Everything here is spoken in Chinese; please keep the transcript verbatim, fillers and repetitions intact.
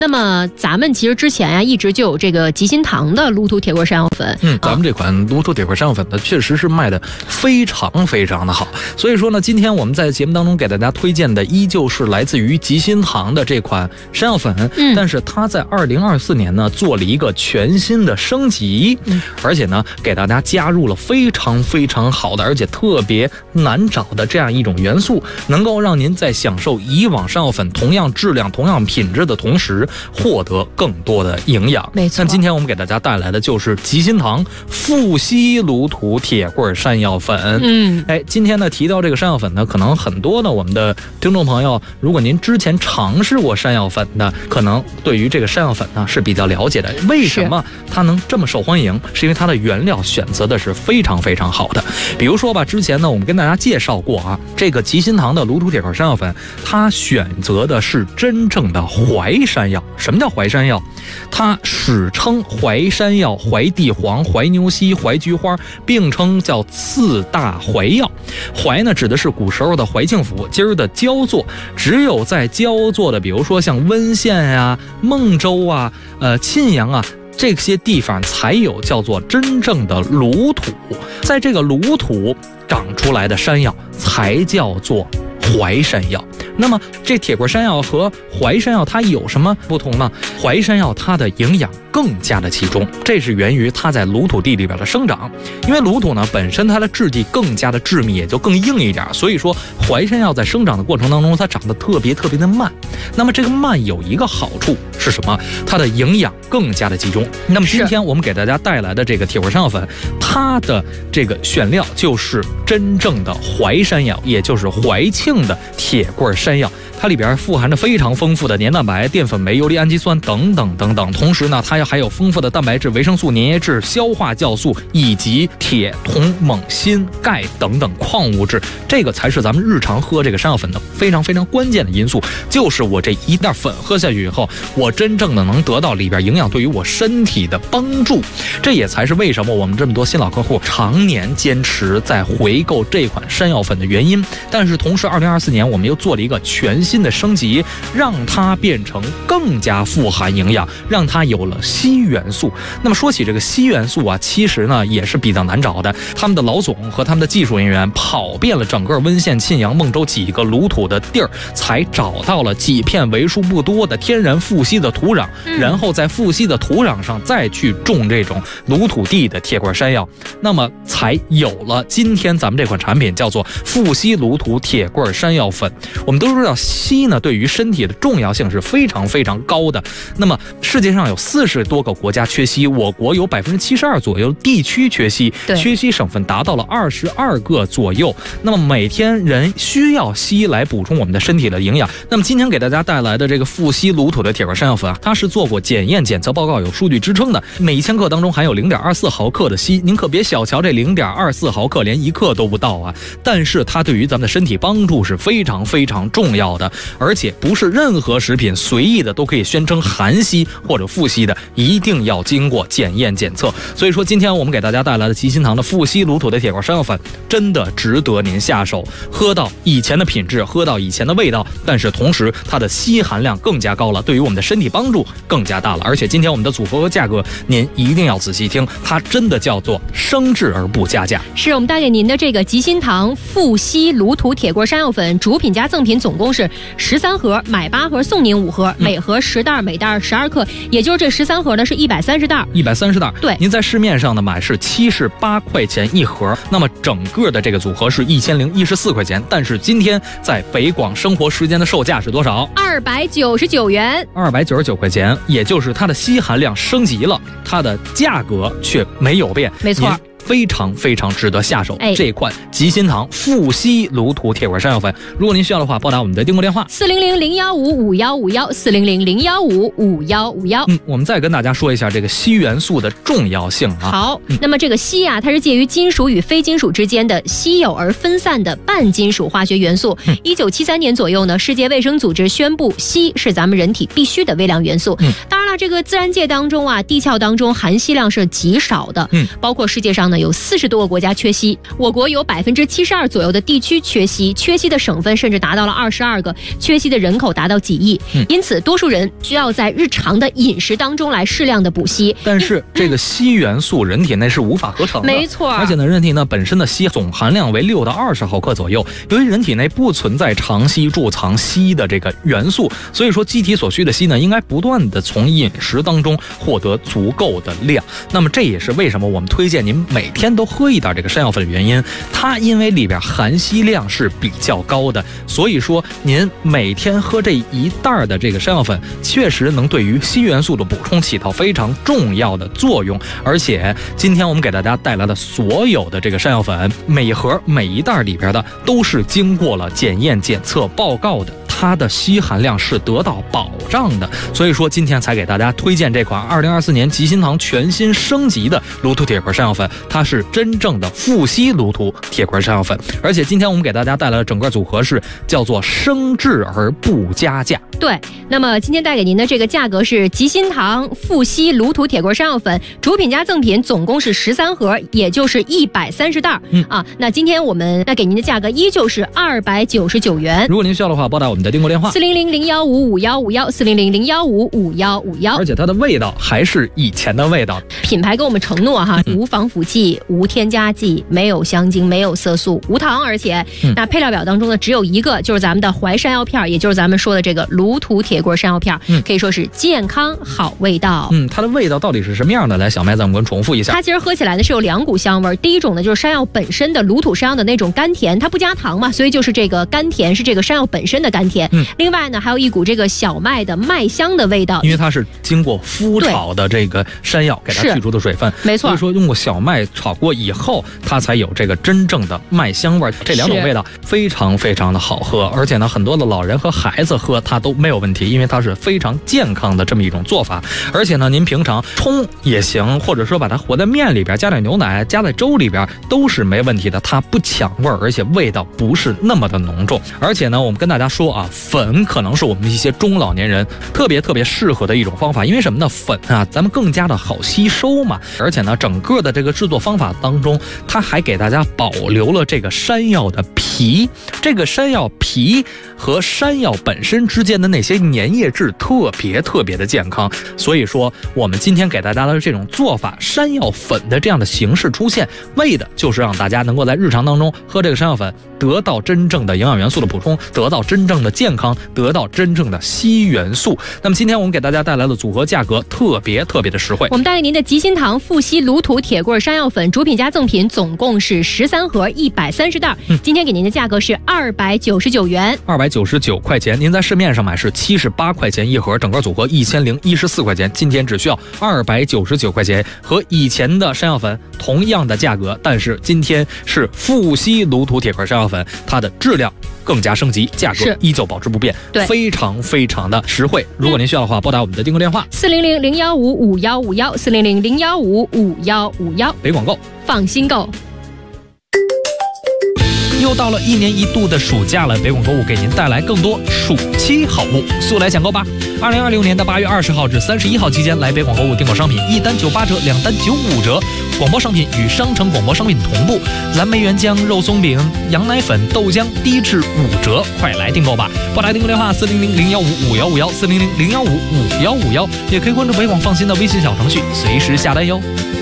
那么咱们其实之前呀、啊、一直就有这个吉心堂的卢涂铁棍山药粉。 嗯，咱们这款卢涂铁棍山药粉呢，确实是卖的非常非常的好。所以说呢，今天我们在节目当中给大家推荐的依旧是来自于吉心堂的这款山药粉，嗯，但是它在二零二四年呢做了一个全新的升级，嗯，而且呢给大家加入了非常非常好的，而且特别难找的这样一种元素，能够让您在享受以往山药粉同样质量、同样品质的同时，获得更多的营养。 没错。 那今天我们给大家带来的就是吉心堂富硒卢涂铁棍山药粉。嗯，哎，今天呢提到这个山药粉呢，可能很多的我们的听众朋友，如果您之前尝试过山药粉的，可能对于这个山药粉呢是比较了解的。为什么它能这么受欢迎？是因为它的原料选择的是非常非常好的。比如说吧，之前呢我们跟大家介绍过啊，这个吉心堂的卢涂铁棍山药粉，它选择的是真正的淮山药。什么叫淮山药？它史称淮山药、淮地黄、淮牛膝、淮菊花，并称叫四大淮药。淮呢指的是古时候的淮庆府，今儿的焦作。只有在焦作的，比如说像温县呀、孟州啊、呃沁阳啊，这些地方才有叫做真正的卢土，在这个卢土长出来的山药才叫做淮山药。那么这铁棍山药和淮山药它有什么不同呢？淮山药它的营养更加的集中，这是源于它在卢土地里边的生长。因为卢土呢本身它的质地更加的致密，也就更硬一点，所以说淮山药在生长的过程当中它长得特别特别的慢。那么这个慢有一个好处是什么？它的营养更加的集中。那么今天我们给大家带来的这个铁棍山药粉，它的这个选料就是真正的淮山药，也就是淮庆的铁棍山药。它里边富含着非常丰富的黏蛋白、淀粉酶、游离氨基酸等等等等，同时呢，它还有丰富的蛋白质、维生素、粘液质、消化酵素以及铁、铜、锰、锌、钙等等矿物质。这个才是咱们日常喝这个山药粉的非常非常关键的因素，就是我这一袋粉喝下去以后，我真正的能得到里边营养对于我身体的帮助。这也才是为什么我们这么多新老客户常年坚持在回购这款山药粉的原因。但是同时二零二四年我们又做了一个全新的升级，让它变成更加富含营养，让它有了硒元素。那么说起这个硒元素啊，其实呢也是比较难找的。他们的老总和他们的技术人员跑遍了整个温县、沁阳、孟州几个卢土的地儿，才找到了几片为数不多的天然富硒的土壤，嗯、然后在富硒的土壤上再去种这种卢土地的铁棍山药，那么才有了今天咱们这款产品，叫做富硒卢土铁棍山药粉。我们都知道硒呢对于身体的重要性是非常非常高的。那么世界上有四十多个国家缺硒，我国有百分之七十二左右地区缺硒，缺硒省份达到了二十二个左右。那么每天人需要硒来补充我们的身体的营养。那么今天给大家带来的这个富硒卢土的铁棍山药粉啊，它是做过检验检测报告，有数据支撑的。每一千克当中含有零点二四毫克的硒，您可别小瞧这零点二四毫克，连一克都不到啊！但是它对于咱们的身体帮助是非常非常重要的，而且不是任何食品随意的都可以宣称含硒或者富硒的，一定要经过检验检测。所以说今天我们给大家带来的吉心堂的富硒卢土的铁棍山药粉，真的值得您下手，喝到以前的品质，喝到以前的味道，但是同时它的硒含量更加高了，对于我们的身体帮助更加大了。而且今天我们的组合和价格您一定要仔细听，它真的叫做升质而不加价。 是我们带给您的这个吉心堂富硒卢土铁棍山药粉，主品加赠品总共是十三盒，买八盒送您五盒，每盒十袋，每袋十二克，也就是这十三盒呢是一百三十袋， 一百三十袋。 对， 您在市面上呢买是七十八块钱一盒，那么整个的这个组合是一千零一十四块钱。但是今天在北广生活时间的售价是多少？ 二百九十九元， 二百九十九块钱，也就是它的硒含量升级了，它的价格却没有变。 没错。 非常非常值得下手，哎、这款吉心堂富硒卢土铁棍山药粉，如果您需要的话，拨打我们的订购电话四零零零幺五五幺五幺四零零零幺五五幺五幺。 嗯，我们再跟大家说一下这个硒元素的重要性啊。 好，嗯、那么这个硒啊，它是介于金属与非金属之间的稀有而分散的半金属化学元素。一九七三年左右呢，世界卫生组织宣布硒是咱们人体必须的微量元素。嗯，当然了，这个自然界当中啊，地壳当中含硒量是极少的。嗯，包括世界上呢有四十多个国家缺硒，我国有百分之七十二左右的地区缺硒，缺硒的省份甚至达到了二十二个，缺硒的人口达到几亿，嗯、因此多数人需要在日常的饮食当中来适量的补硒。 但是这个硒元素人体内是无法合成的， 没错。 而且呢，人体呢本身的硒总含量为六到二十毫克左右，由于人体内不存在长期贮藏硒的这个元素，所以说机体所需的硒呢，应该不断的从饮食当中获得足够的量。那么这也是为什么我们推荐您每天都喝一点这个山药粉的原因，它因为里边含硒量是比较高的，所以说您每天喝这一袋的这个山药粉，确实能对于硒元素的补充起到非常重要的作用。而且今天我们给大家带来的所有的这个山药粉，每一盒每一袋里边的都是经过了检验检测报告的，它的硒含量是得到保障的，所以说今天才给大家推荐这款二零二四年吉心堂全新升级的卢涂铁块山药粉，它是真正的富硒卢涂铁块山药粉，而且今天我们给大家带来的整个组合是叫做升质而不加价。 对，那么今天带给您的这个价格是吉心堂富硒卢涂铁块山药粉主品加赠品，总共是十三盒，也就是一百三十袋。嗯啊，那今天我们带给您的价格依旧是二百九十九元。 如果您需要的话，拨打我们的订购电话四零零零幺五五幺五幺四零零零幺五五幺五幺， 而且它的味道还是以前的味道。 品牌跟我们承诺哈，无防腐剂、无添加剂、没有香精、没有色素、无糖，而且、嗯、那配料表当中呢只有一个，就是咱们的淮山药片，也就是咱们说的这个卢涂铁棍山药片、嗯，可以说是健康好味道。 嗯，它的味道到底是什么样的？来，小麦咱们跟重复一下。 它其实喝起来呢是有两股香味，第一种呢就是山药本身的卢土山药的那种甘甜，它不加糖嘛，所以就是这个甘甜是这个山药本身的甘甜。嗯，另外呢还有一股这个小麦的麦香的味道， 因为它是经过麸炒的这个山药给它去除的水分， 没错。 所以说用过小麦炒过以后，它才有这个真正的麦香味。这两种味道非常非常的好喝，而且呢很多的老人和孩子喝它都没有问题，因为它是非常健康的这么一种做法。而且呢您平常冲也行，或者说把它和在面里边，加点牛奶，加在粥里边都是没问题的，它不抢味儿，而且味道不是那么的浓重。而且呢我们跟大家说啊，粉可能是我们一些中老年人特别特别适合的一种方法，因为什么呢？粉啊咱们更加的好吸收嘛，而且呢整个的这个制作方法当中，它还给大家保留了这个山药的皮，这个山药皮和山药本身之间的那些粘液质特别特别的健康。所以说我们今天给大家的这种做法，山药粉的这样的形式出现，为的就是让大家能够在日常当中喝这个山药粉，得到真正的营养元素的补充，得到真正的健康，得到真正的硒元素。那么今天我们给大家带来的组合价格特别特别的实惠， 我们带给您的吉心堂富硒卢涂铁棍山药粉主品加赠品总共是十三盒一百三十袋、嗯、今天给您的价格是二百九十九元， 二百九十九块钱。您在市面上买是七十八块钱一盒，整个组合一千零一十四块钱，今天只需要二百九十九块钱，和以前的山药粉同样的价格，但是今天是富硒卢涂铁块山药粉，它的质量更加升级，价格依旧保持不变， 对， 非常非常的实惠。如果您需要的话，拨打我们的订购电话四零零零幺五五幺五幺四零零零幺五五幺五幺， 北广购， 放心购。 又到了一年一度的暑假了，北广购物给您带来更多暑期好物，速来抢购吧！二零二六年的八月二十号至三十一号期间，来北广购物订购商品，一单九八折，两单九五折。广播商品与商城广播商品同步，蓝莓原浆、肉松饼、羊奶粉、豆浆低至五折，快来订购吧！拨打订购电话四零零零幺五五幺五幺四零零零幺五五幺五幺，也可以关注北广放心的微信小程序，随时下单哟。